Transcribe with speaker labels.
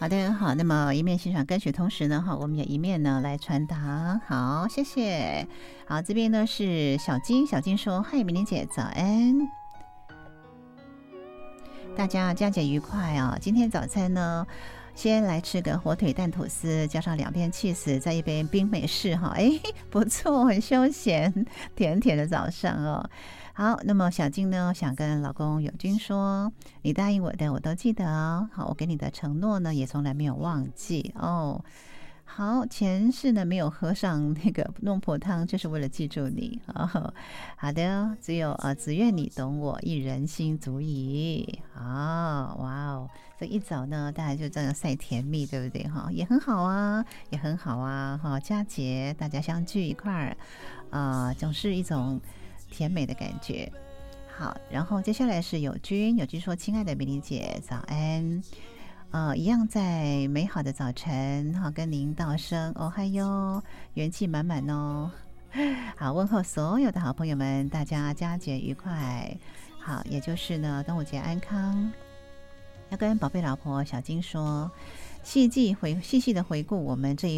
Speaker 1: 好的，好，那么一面欣赏歌曲，同时呢，哈，我们也一面呢来传达。好，谢谢。好，这边呢是小金，小金说：“嗨，明玲姐，早安，大家佳节愉快啊！今天早餐呢，先来吃个火腿蛋吐司，加上2片 cheese，再一杯冰美式哈，哎，不错，很休闲，甜甜的早上哦。好，那么小金呢，想跟老公友军说，你答应我的，我都记得哦。好，我给你的承诺呢，也从来没有忘记哦。好，前世呢没有喝上那个弄婆汤，就是为了记住你哦。好的，只愿你懂我，一人心足矣。啊、哇哦，这一早呢，大家就这样晒甜蜜，对不对哈？也很好啊，也很好啊。哈，佳节大家相聚一块儿，总是一种甜美的感觉。好，然后接下来是友军，友军说：“亲爱的美丽姐，早安。”一样在美好的早晨，好跟您道声哦嗨哟，元气满满哦。好，问候所有的好朋友们，大家佳节愉快。好，也就是呢，端午节安康。要跟宝贝老婆小金说，细细的回顾我们这一